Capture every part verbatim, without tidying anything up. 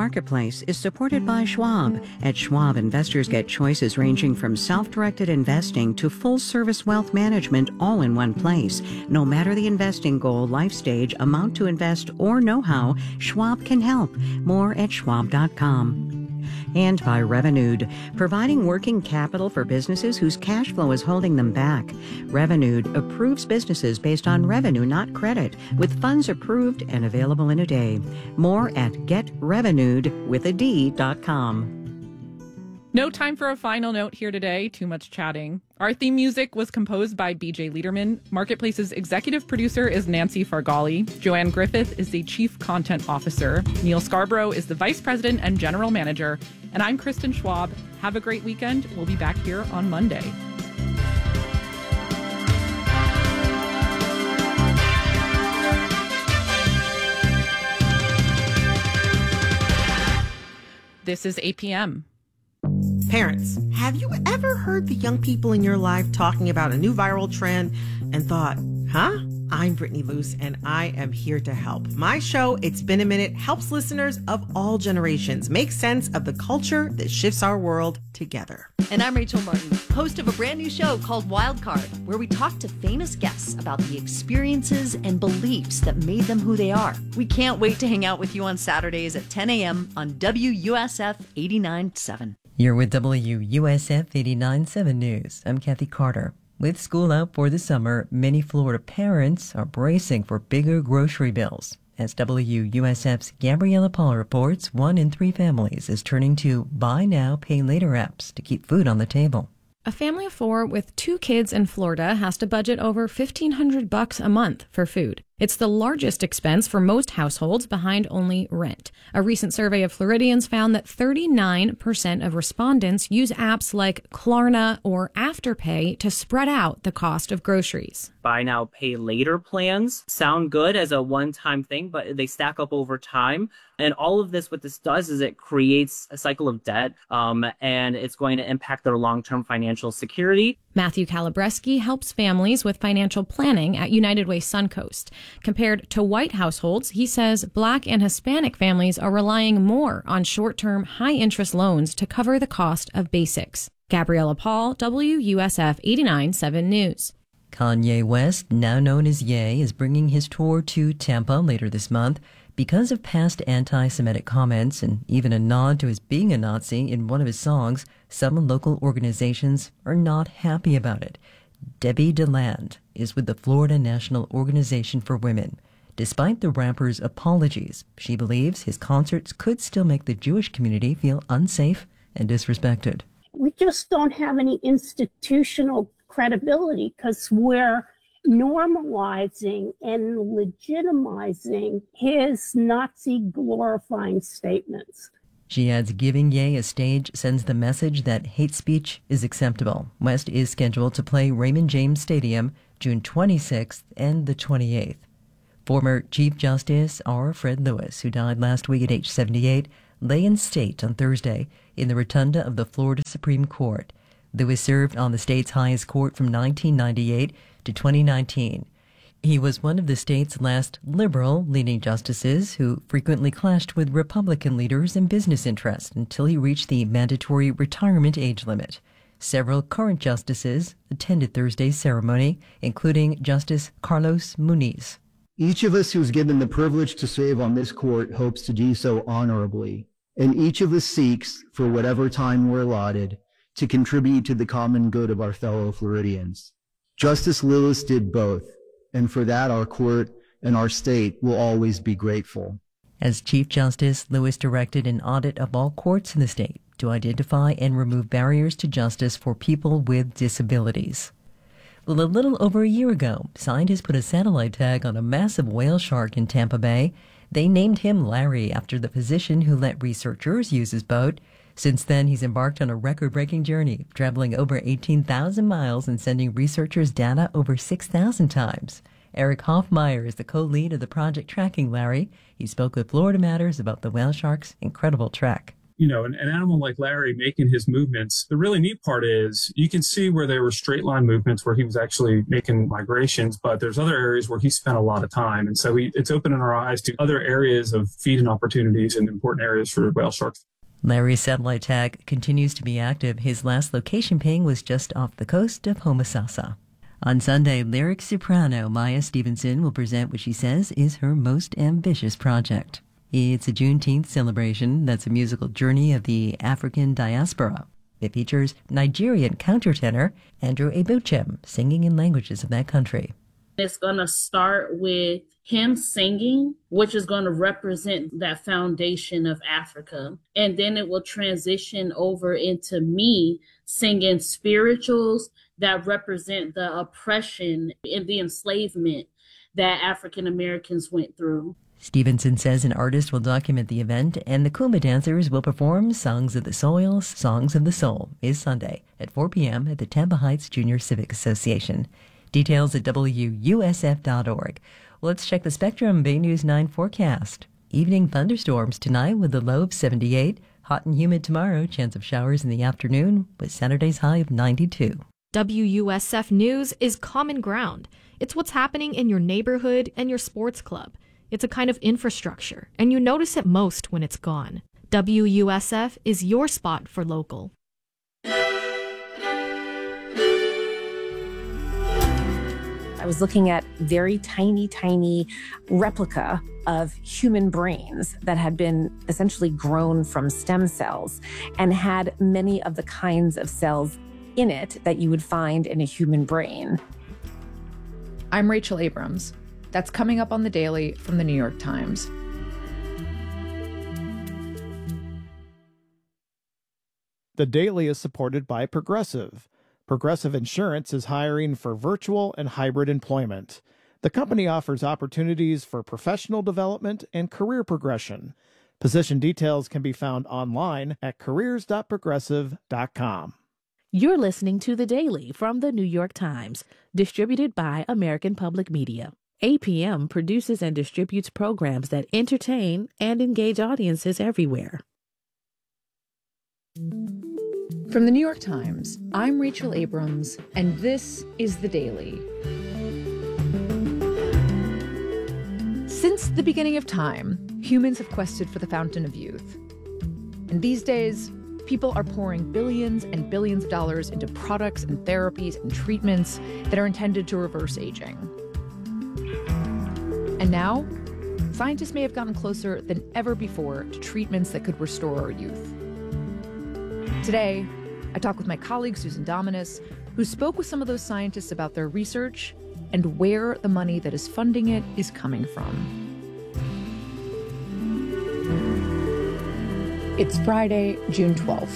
Marketplace is supported by Schwab. At Schwab, investors get choices ranging from self-directed investing to full-service wealth management all in one place. No matter the investing goal, life stage, amount to invest, or know-how, Schwab can help. More at schwab dot com. And by Revenued, providing working capital for businesses whose cash flow is holding them back. Revenued approves businesses based on revenue, not credit, with funds approved and available in a day. More at get revenued with a D dot com. No time for a final note here today. Too much chatting. Our theme music was composed by B J Liederman. Marketplace's executive producer is Nancy Fargali. Joanne Griffith is the chief content officer. Neil Scarborough is the vice president and general manager. And I'm Kristen Schwab. Have a great weekend. We'll be back here on Monday. This is A P M. Parents, have you ever heard the young people in your life talking about a new viral trend and thought, huh? I'm Brittany Luce, and I am here to help. My show, It's Been a Minute, helps listeners of all generations make sense of the culture that shifts our world together. And I'm Rachel Martin, host of a brand new show called Wildcard, where we talk to famous guests about the experiences and beliefs that made them who they are. We can't wait to hang out with you on Saturdays at ten a.m. on W U S F eighty-nine point seven. You're with W U S F eighty-nine point seven News. I'm Kathy Carter. With school out for the summer, many Florida parents are bracing for bigger grocery bills. As W U S F's Gabriella Paul reports, one in three families is turning to buy now, pay later apps to keep food on the table. A family of four with two kids in Florida has to budget over fifteen hundred bucks a month for food. It's the largest expense for most households, behind only rent. A recent survey of Floridians found that thirty-nine percent of respondents use apps like Klarna or Afterpay to spread out the cost of groceries. Buy now, pay later plans sound good as a one-time thing, but they stack up over time. And all of this, what this does is it creates a cycle of debt, um, and it's going to impact their long-term financial security. Matthew Kalabreski helps families with financial planning at United Way Suncoast. Compared to white households, he says Black and Hispanic families are relying more on short-term, high-interest loans to cover the cost of basics. Gabriella Paul, W U S F eighty-nine point seven News. Kanye West, now known as Ye, is bringing his tour to Tampa later this month. Because of past anti-Semitic comments and even a nod to his being a Nazi in one of his songs, some local organizations are not happy about it. Debbie DeLand is with the Florida National Organization for Women. Despite the rapper's apologies, she believes his concerts could still make the Jewish community feel unsafe and disrespected. We just don't have any institutional credibility because we're normalizing and legitimizing his Nazi glorifying statements. She adds giving Ye a stage sends the message that hate speech is acceptable. West is scheduled to play Raymond James Stadium June twenty-sixth and the twenty-eighth. Former Chief Justice R. Fred Lewis, who died last week at age seventy-eight, lay in state on Thursday in the rotunda of the Florida Supreme Court. Lewis served on the state's highest court from nineteen ninety-eight to twenty nineteen. He was one of the state's last liberal-leaning justices who frequently clashed with Republican leaders and business interests until he reached the mandatory retirement age limit. Several current justices attended Thursday's ceremony, including Justice Carlos Muniz. Each of us who's given the privilege to serve on this court hopes to do so honorably, and each of us seeks, for whatever time we're allotted, to contribute to the common good of our fellow Floridians. Justice Lewis did both, and for that our court and our state will always be grateful. As Chief Justice, Lewis directed an audit of all courts in the state to identify and remove barriers to justice for people with disabilities. Well, a little over a year ago, scientists put a satellite tag on a massive whale shark in Tampa Bay. They named him Larry after the physician who let researchers use his boat. Since then, he's embarked on a record-breaking journey, traveling over eighteen thousand miles and sending researchers data over six thousand times. Eric Hoffmeyer is the co-lead of the project tracking Larry. He spoke with Florida Matters about the whale shark's incredible trek. you know, an, an animal like Larry making his movements, the really neat part is you can see where there were straight line movements where he was actually making migrations, but there's other areas where he spent a lot of time. And so we, it's opening our eyes to other areas of feeding opportunities and important areas for whale sharks. Larry's satellite tag continues to be active. His last location ping was just off the coast of Homosassa. On Sunday, lyric soprano Maya Stevenson will present what she says is her most ambitious project. It's a Juneteenth celebration that's a musical journey of the African diaspora. It features Nigerian countertenor Andrew Ebuchem singing in languages of that country. It's going to start with him singing, which is going to represent that foundation of Africa. And then it will transition over into me singing spirituals that represent the oppression and the enslavement that African Americans went through. Stevenson says an artist will document the event, and the Kumba dancers will perform Songs of the Soil, Songs of the Soul is Sunday at four p.m. at the Tampa Heights Junior Civic Association. Details at W U S F dot org. Let's check the Spectrum Bay News nine forecast. Evening thunderstorms tonight with a low of seventy-eight. Hot and humid tomorrow, chance of showers in the afternoon with Saturday's high of ninety-two. W U S F News is common ground. It's what's happening in your neighborhood and your sports club. It's a kind of infrastructure, and you notice it most when it's gone. W U S F is your spot for local. I was looking at very tiny, tiny replica of human brains that had been essentially grown from stem cells and had many of the kinds of cells in it that you would find in a human brain. I'm Rachel Abrams. That's coming up on The Daily from The New York Times. The Daily is supported by Progressive. Progressive Insurance is hiring for virtual and hybrid employment. The company offers opportunities for professional development and career progression. Position details can be found online at careers dot progressive dot com. You're listening to The Daily from The New York Times, distributed by American Public Media. A P M produces and distributes programs that entertain and engage audiences everywhere. From The New York Times, I'm Rachel Abrams, and this is The Daily. Since the beginning of time, humans have quested for the fountain of youth. And these days, people are pouring billions and billions of dollars into products and therapies and treatments that are intended to reverse aging. And now, scientists may have gotten closer than ever before to treatments that could restore our youth. Today, I talk with my colleague Susan Dominus, who spoke with some of those scientists about their research and where the money that is funding it is coming from. It's Friday, June twelfth.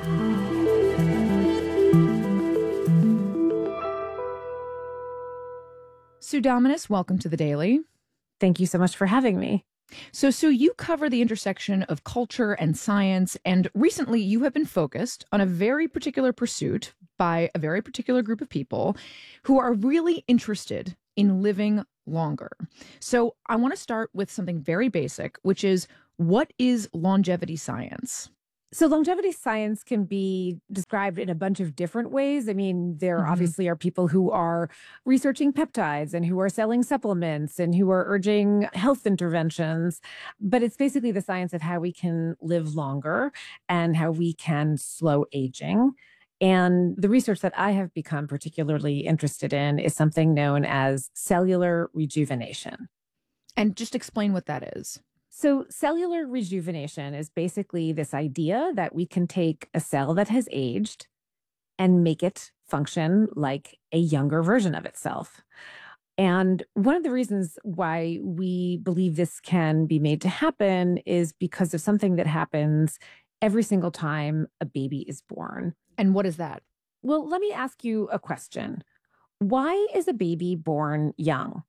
Sue Dominus, welcome to The Daily. Thank you so much for having me. So, Sue, you cover the intersection of culture and science, and recently you have been focused on a very particular pursuit by a very particular group of people who are really interested in living longer. So I want to start with something very basic, which is, what is longevity science? So longevity science can be described in a bunch of different ways. I mean, there mm-hmm. obviously are people who are researching peptides and who are selling supplements and who are urging health interventions. But it's basically the science of how we can live longer and how we can slow aging. And the research that I have become particularly interested in is something known as cellular rejuvenation. And just explain what that is. So cellular rejuvenation is basically this idea that we can take a cell that has aged and make it function like a younger version of itself. And one of the reasons why we believe this can be made to happen is because of something that happens every single time a baby is born. And what is that? Well, let me ask you a question. Why is a baby born young?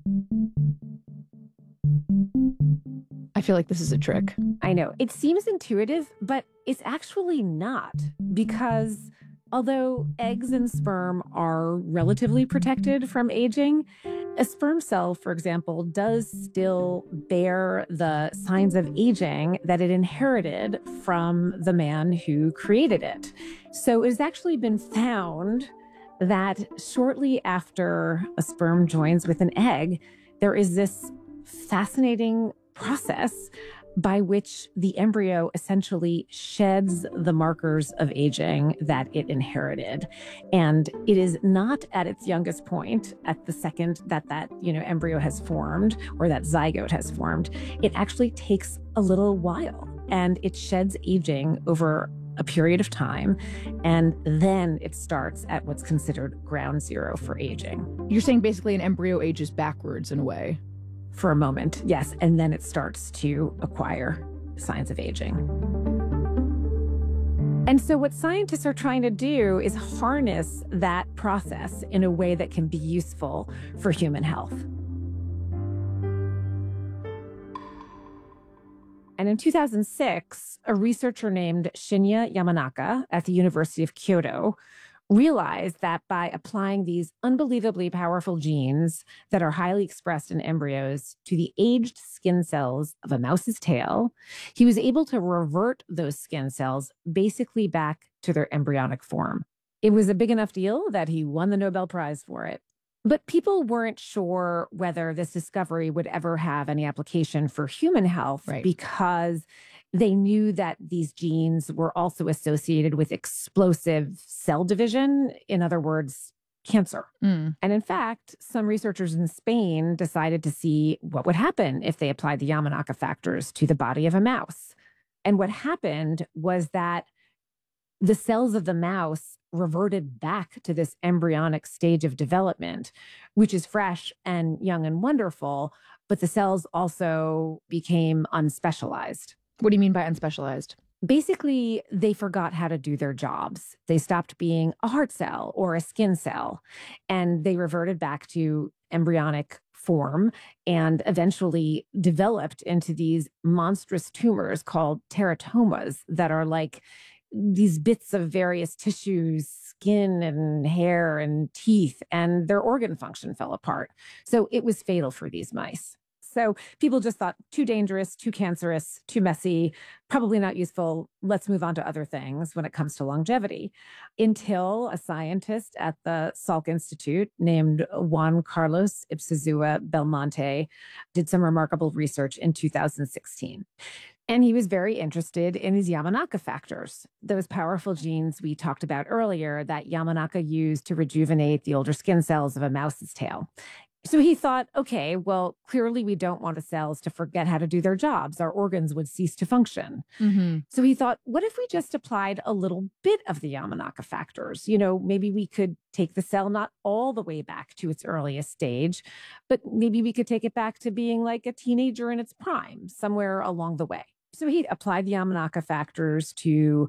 I feel like this is a trick. I know. It seems intuitive, but it's actually not, because although eggs and sperm are relatively protected from aging, A sperm cell, for example, does still bear the signs of aging that it inherited from the man who created it. So it has actually been found that shortly after a sperm joins with an egg, there is this fascinating process by which the embryo essentially sheds the markers of aging that it inherited. And it is not at its youngest point, at the second that that, you know, embryo has formed or that zygote has formed. It actually takes a little while, and it sheds aging over a period of time, and then it starts at what's considered ground zero for aging. You're saying basically an embryo ages backwards in a way. For a moment, yes, and then it starts to acquire signs of aging. And so what scientists are trying to do is harness that process in a way that can be useful for human health. And in two thousand six, a researcher named Shinya Yamanaka at the University of Kyoto realized that by applying these unbelievably powerful genes that are highly expressed in embryos to the aged skin cells of a mouse's tail, he was able to revert those skin cells basically back to their embryonic form. It was a big enough deal that he won the Nobel Prize for it. But people weren't sure whether this discovery would ever have any application for human health, right, because they knew that these genes were also associated with explosive cell division, in other words, cancer. Mm. And in fact, some researchers in Spain decided to see what would happen if they applied the Yamanaka factors to the body of a mouse. And what happened was that the cells of the mouse reverted back to this embryonic stage of development, which is fresh and young and wonderful, but the cells also became unspecialized. What do you mean by unspecialized? Basically, they forgot how to do their jobs. They stopped being a heart cell or a skin cell, and they reverted back to embryonic form and eventually developed into these monstrous tumors called teratomas that are like these bits of various tissues, skin and hair and teeth, and their organ function fell apart. So it was fatal for these mice. So people just thought, too dangerous, too cancerous, too messy, probably not useful. Let's move on to other things when it comes to longevity. Until a scientist at the Salk Institute named Juan Carlos Ipsazua Belmonte did some remarkable research in two thousand sixteen. And he was very interested in these Yamanaka factors, those powerful genes we talked about earlier that Yamanaka used to rejuvenate the older skin cells of a mouse's tail. So he thought, okay, well, clearly we don't want the cells to forget how to do their jobs. Our organs would cease to function. Mm-hmm. So he thought, what if we just applied a little bit of the Yamanaka factors? You know, maybe we could take the cell not all the way back to its earliest stage, but maybe we could take it back to being like a teenager in its prime, somewhere along the way. So he applied the Yamanaka factors to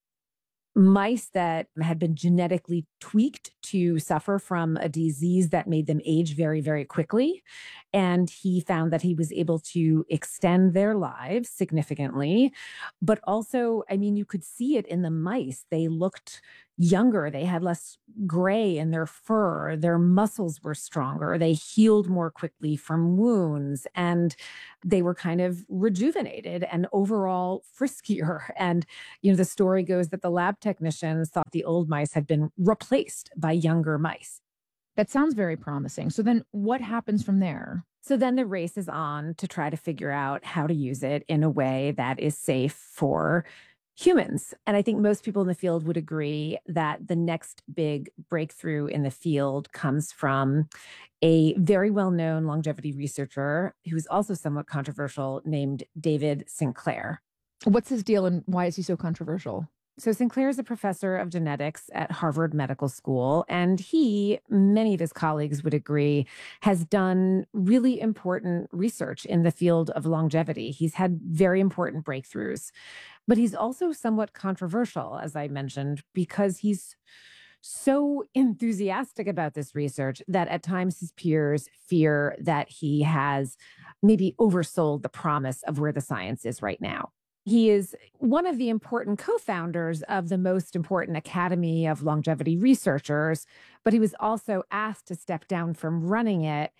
mice that had been genetically tweaked to suffer from a disease that made them age very, very quickly. And he found that he was able to extend their lives significantly. But also, I mean, you could see it in the mice. They looked younger. They had less gray in their fur. Their muscles were stronger. They healed more quickly from wounds. And they were kind of rejuvenated and overall friskier. And, you know, the story goes that the lab technicians thought the old mice had been replaced by younger mice. That sounds very promising. So then what happens from there? So then the race is on to try to figure out how to use it in a way that is safe for humans. And I think most people in the field would agree that the next big breakthrough in the field comes from a very well-known longevity researcher who is also somewhat controversial named David Sinclair. What's his deal and why is he so controversial? So Sinclair is a professor of genetics at Harvard Medical School, and he, many of his colleagues would agree, has done really important research in the field of longevity. He's had very important breakthroughs, but he's also somewhat controversial, as I mentioned, because he's so enthusiastic about this research that at times his peers fear that he has maybe oversold the promise of where the science is right now. He is one of the important co-founders of the most important Academy of Longevity Researchers, but he was also asked to step down from running it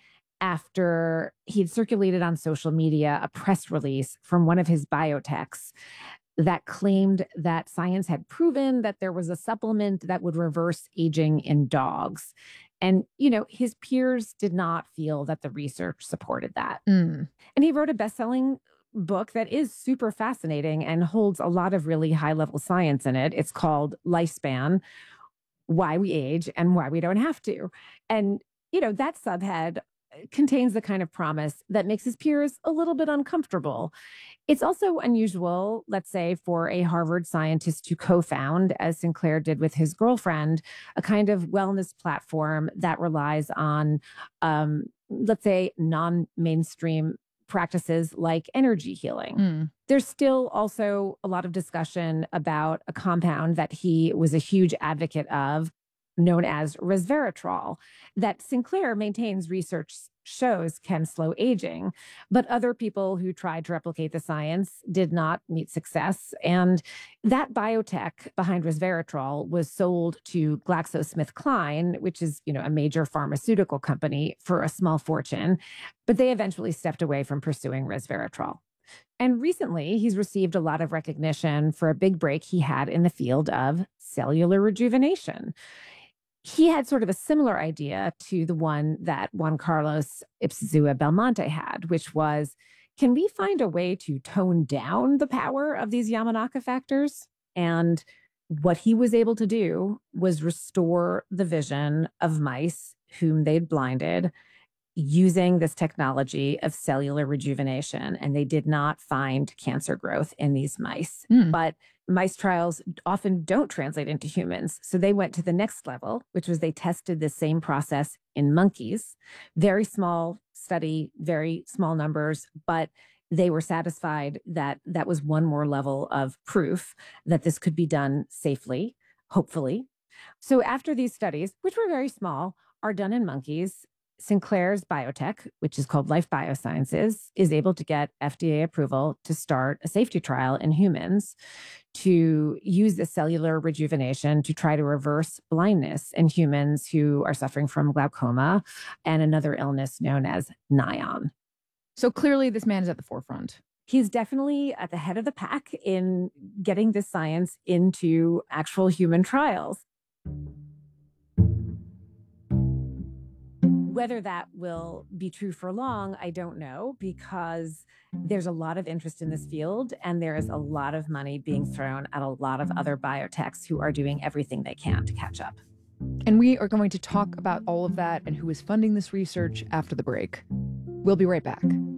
after he had circulated on social media a press release from one of his biotechs that claimed that science had proven that there was a supplement that would reverse aging in dogs. And, you know, his peers did not feel that the research supported that. Mm. And he wrote a best-selling book that is super fascinating and holds a lot of really high-level science in it. It's called Lifespan: Why We Age and Why We Don't Have to. And, you know, that subhead contains the kind of promise that makes his peers a little bit uncomfortable. It's also unusual, let's say, for a Harvard scientist to co-found, as Sinclair did with his girlfriend, a kind of wellness platform that relies on, um, let's say, non-mainstream practices like energy healing. Mm. There's still also a lot of discussion about a compound that he was a huge advocate of, known as resveratrol, that Sinclair maintains research shows can slow aging. But other people who tried to replicate the science did not meet success. And that biotech behind resveratrol was sold to GlaxoSmithKline, which is, you know, a major pharmaceutical company, for a small fortune. But they eventually stepped away from pursuing resveratrol. And recently, he's received a lot of recognition for a big break he had in the field of cellular rejuvenation. He had sort of a similar idea to the one that Juan Carlos Ipsuzua Belmonte had, which was, can we find a way to tone down the power of these Yamanaka factors? And what he was able to do was restore the vision of mice whom they'd blinded using this technology of cellular rejuvenation. And they did not find cancer growth in these mice. Mm. But mice trials often don't translate into humans. So they went to the next level, which was they tested the same process in monkeys. Very small study, very small numbers, but they were satisfied that that was one more level of proof that this could be done safely, hopefully. So after these studies, which were very small, are done in monkeys, Sinclair's biotech, which is called Life Biosciences, is able to get F D A approval to start a safety trial in humans to use the cellular rejuvenation to try to reverse blindness in humans who are suffering from glaucoma and another illness known as Nion. So clearly this man is at the forefront. He's definitely at the head of the pack in getting this science into actual human trials. Whether that will be true for long, I don't know, because there's a lot of interest in this field and there is a lot of money being thrown at a lot of other biotechs who are doing everything they can to catch up. And we are going to talk about all of that and who is funding this research after the break. We'll be right back.